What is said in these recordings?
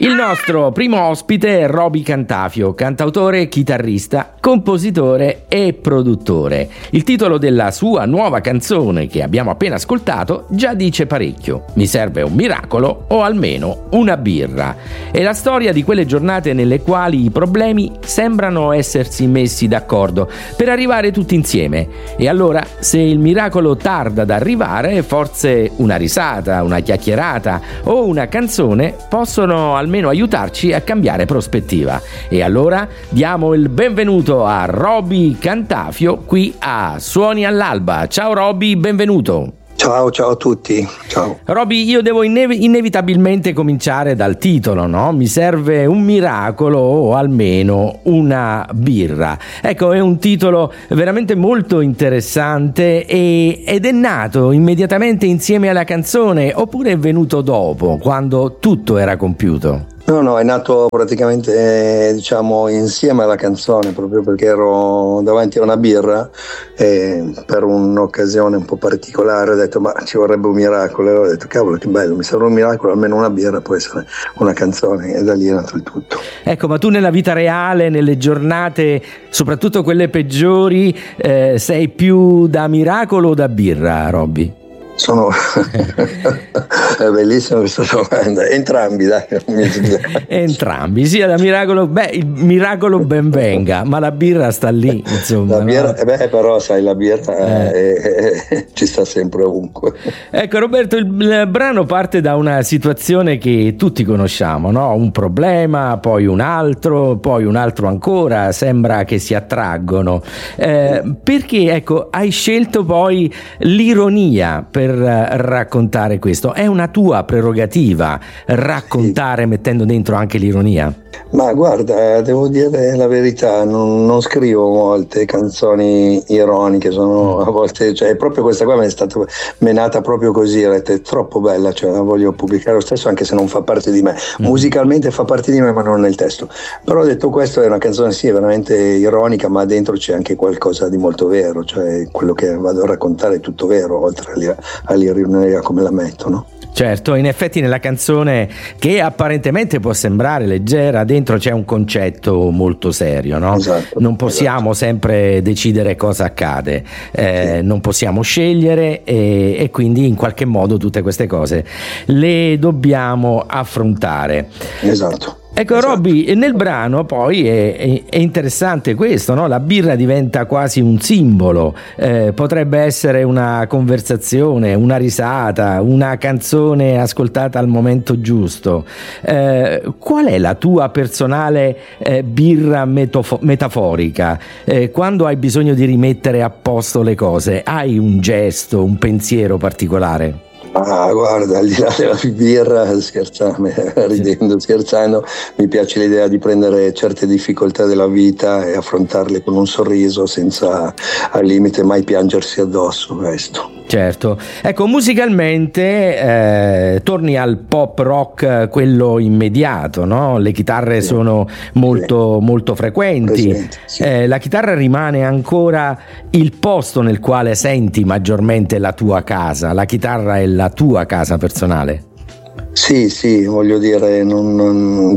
Il nostro primo ospite è Roby Cantafio, cantautore, chitarrista, compositore e produttore. Il titolo della sua nuova canzone che abbiamo appena ascoltato già dice parecchio: mi serve un miracolo o almeno una birra. È la storia di quelle giornate nelle quali i problemi sembrano essersi messi d'accordo per arrivare tutti insieme. E allora, se il miracolo tarda ad arrivare, forse una risata, una chiacchierata o una canzone possono almeno aiutarci a cambiare prospettiva. E allora diamo il benvenuto a Roby Cantafio qui a Suoni all'Alba. Ciao Roby, benvenuto. Ciao a tutti, ciao. Roby, io devo inevitabilmente cominciare dal titolo, no? Mi serve un miracolo o almeno una birra. Ecco, è un titolo veramente molto interessante ed è nato immediatamente insieme alla canzone oppure è venuto dopo, quando tutto era compiuto? No, è nato praticamente insieme alla canzone, proprio perché ero davanti a una birra e per un'occasione un po' particolare ho detto ma ci vorrebbe un miracolo, e ho detto cavolo che bello, mi serve un miracolo, almeno una birra può essere una canzone, e da lì è nato il tutto. Ecco, ma tu nella vita reale, nelle giornate, soprattutto quelle peggiori, sei più da miracolo o da birra, Roby? È bellissima questa domanda. Entrambi, dai. Entrambi, sia da miracolo, il miracolo ben venga, ma la birra sta lì, insomma. La birra, no? Però sai, la birra ci sta sempre ovunque. Ecco Roberto, il brano parte da una situazione che tutti conosciamo, no? Un problema, poi un altro ancora, sembra che si attraggono. Perché, ecco, hai scelto poi l'ironia per raccontare questo? È una tua prerogativa raccontare, sì, mettendo dentro anche l'ironia? Ma guarda, devo dire la verità, non scrivo molte canzoni ironiche, sono a volte, proprio questa qua mi è stata menata proprio così, è troppo bella, la voglio pubblicare lo stesso anche se non fa parte di me, musicalmente fa parte di me ma non nel testo, però detto questo è una canzone sì, veramente ironica, ma dentro c'è anche qualcosa di molto vero, cioè quello che vado a raccontare è tutto vero, oltre all'ironia come la metto, no? Certo, in effetti nella canzone, che apparentemente può sembrare leggera, dentro c'è un concetto molto serio, no? Esatto, non possiamo sempre decidere cosa accade, non possiamo scegliere e quindi in qualche modo tutte queste cose le dobbiamo affrontare. Esatto. Ecco, esatto. Roby, nel brano poi è interessante questo, no? La birra diventa quasi un simbolo, potrebbe essere una conversazione, una risata, una canzone ascoltata al momento giusto. Qual è la tua personale birra metaforica? Quando hai bisogno di rimettere a posto le cose, hai un gesto, un pensiero particolare? Ah, guarda, al di là della birra, scherzando, mi piace l'idea di prendere certe difficoltà della vita e affrontarle con un sorriso senza al limite mai piangersi addosso, questo. Certo, ecco, musicalmente torni al pop rock, quello immediato, no? Le chitarre sono molto frequenti. Presente, sì. La chitarra rimane ancora il posto nel quale senti maggiormente la tua casa, la chitarra è la tua casa personale. Sì, voglio dire, non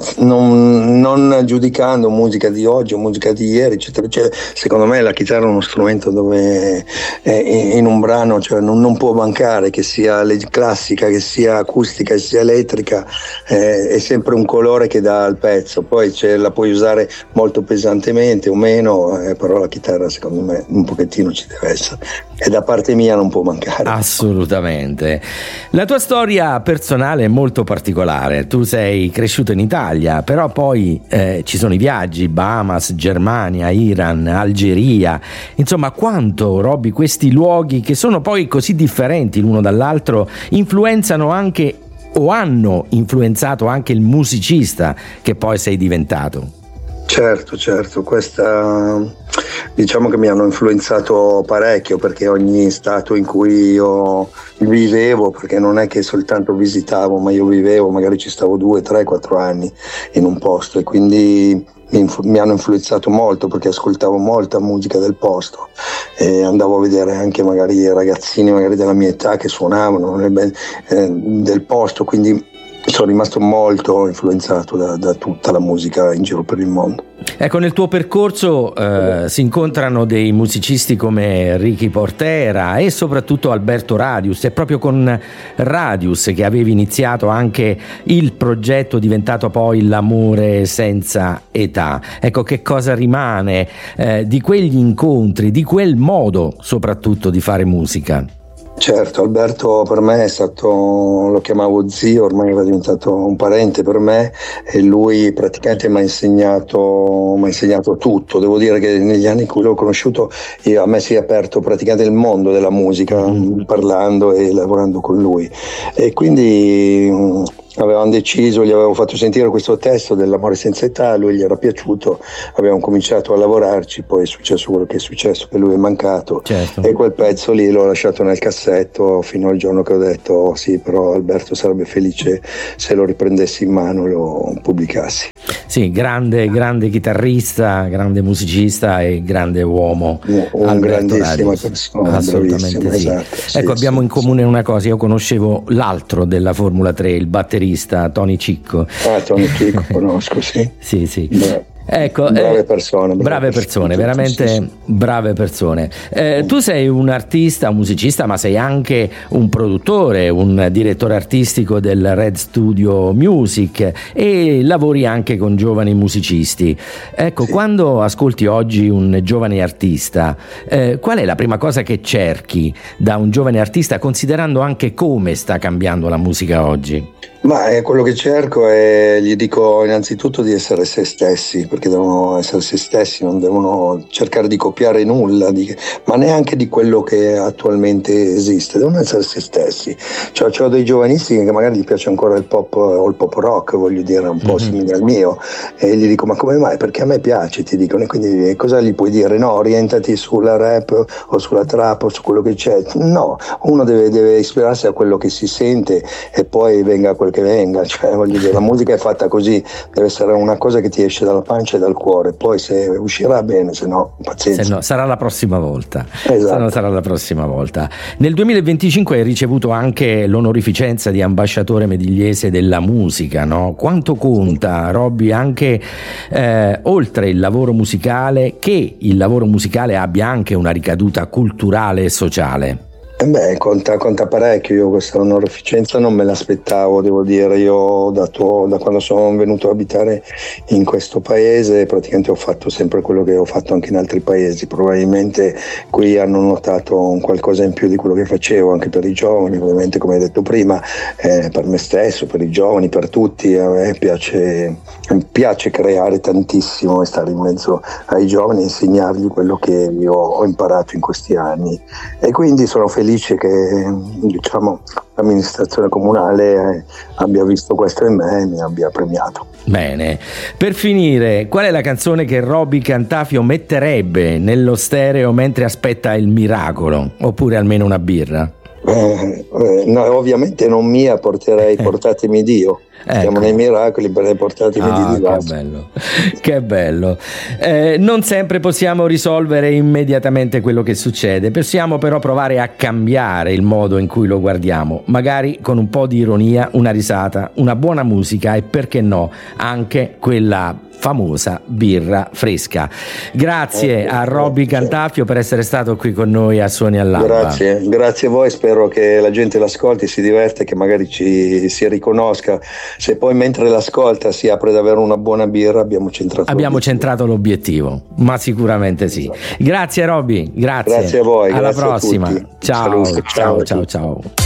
giudicando musica di oggi o musica di ieri, eccetera, secondo me la chitarra è uno strumento dove in un brano non può mancare, che sia classica, che sia acustica, che sia elettrica, è sempre un colore che dà al pezzo, poi la puoi usare molto pesantemente o meno, però la chitarra secondo me un pochettino ci deve essere e da parte mia non può mancare. Assolutamente. La tua storia personale è molto particolare, tu sei cresciuto in Italia, però poi ci sono i viaggi, Bahamas, Germania, Iran, Algeria, insomma quanto, Roby, questi luoghi che sono poi così differenti l'uno dall'altro influenzano anche o hanno influenzato anche il musicista che poi sei diventato? Certo, questa diciamo che mi hanno influenzato parecchio, perché ogni stato in cui io vivevo, perché non è che soltanto visitavo, ma io vivevo, magari ci stavo 2, 3, 4 anni in un posto e quindi mi hanno influenzato molto, perché ascoltavo molta musica del posto e andavo a vedere anche magari ragazzini magari della mia età che suonavano del posto, quindi sono rimasto molto influenzato da tutta la musica in giro per il mondo. Ecco, nel tuo percorso si incontrano dei musicisti come Ricky Portera e soprattutto Alberto Radius. È proprio con Radius che avevi iniziato anche il progetto diventato poi L'amore senza età. Ecco, che cosa rimane di quegli incontri, di quel modo soprattutto di fare musica? Certo, Alberto per me è stato, lo chiamavo zio, ormai era diventato un parente per me, e lui praticamente mi ha insegnato tutto. Devo dire che negli anni in cui l'ho conosciuto a me si è aperto praticamente il mondo della musica, parlando e lavorando con lui, e quindi avevamo deciso, gli avevo fatto sentire questo testo dell'amore senza età, a lui gli era piaciuto, abbiamo cominciato a lavorarci, poi è successo quello che è successo, che lui è mancato, certo. E quel pezzo lì l'ho lasciato nel cassetto fino al giorno che ho detto oh, sì, però Alberto sarebbe felice se lo riprendessi in mano e lo pubblicassi. Sì, grande chitarrista, grande musicista e grande uomo. Un grandissima persona, assolutamente sì. Esatto, sì, ecco, abbiamo in comune una cosa: io conoscevo l'altro della Formula 3, il batterista Tony Cicco. Tony Cicco conosco, sì. Sì. Beh. Ecco, brave persone, veramente sì. Brave persone. Tu sei un artista, un musicista, ma sei anche un produttore, un direttore artistico del Red Studio Music e lavori anche con giovani musicisti. Ecco, sì. Quando ascolti oggi un giovane artista, qual è la prima cosa che cerchi da un giovane artista, considerando anche come sta cambiando la musica oggi? Ma quello che cerco è, gli dico innanzitutto di essere se stessi, perché devono essere se stessi, non devono cercare di copiare nulla, ma neanche di quello che attualmente esiste, devono essere se stessi. Cioè, c'ho dei giovanissimi che magari gli piace ancora il pop o il pop rock, voglio dire, un po' simile al mio, e gli dico ma come mai? Perché a me piace, ti dicono, e quindi cosa gli puoi dire? No, orientati sulla rap o sulla trap o su quello che c'è. No, uno deve ispirarsi a quello che si sente e poi venga quel che venga, cioè voglio dire, la musica è fatta così, deve essere una cosa che ti esce dalla pancia e dal cuore, poi se uscirà bene, se no pazienza. Se no, sarà la prossima volta. Esatto. Se no, sarà la prossima volta. Nel 2025 hai ricevuto anche l'onorificenza di ambasciatore medigliese della musica, no? Quanto conta, Robby, anche oltre il lavoro musicale, che il lavoro musicale abbia anche una ricaduta culturale e sociale? Beh, conta parecchio. Io questa onorificenza non me l'aspettavo, devo dire. Io da quando sono venuto a abitare in questo paese praticamente ho fatto sempre quello che ho fatto anche in altri paesi. Probabilmente qui hanno notato un qualcosa in più di quello che facevo anche per i giovani, ovviamente, come hai detto prima, per me stesso, per i giovani, per tutti. A me piace creare tantissimo e stare in mezzo ai giovani e insegnargli quello che io ho imparato in questi anni, e quindi sono felice che, diciamo, l'amministrazione comunale abbia visto questo in me e mi abbia premiato. Bene, per finire, qual è la canzone che Robby Cantafio metterebbe nello stereo mentre aspetta il miracolo, oppure almeno una birra? No, ovviamente non mia, portatemi Dio. Siamo nei miracoli, per portatemi Dio. Che bello. Non sempre possiamo risolvere immediatamente quello che succede, possiamo però provare a cambiare il modo in cui lo guardiamo, magari con un po' di ironia, una risata, una buona musica e, perché no, anche quella famosa birra fresca. Grazie a Robby Cantafio per essere stato qui con noi a Suoni all'Alba. Grazie a voi, spero che la gente l'ascolti, si diverte, che magari si riconosca. Se poi mentre l'ascolta si apre davvero una buona birra, abbiamo centrato l'obiettivo, ma sicuramente sì. Grazie Robby, grazie a voi. Alla prossima. Ciao.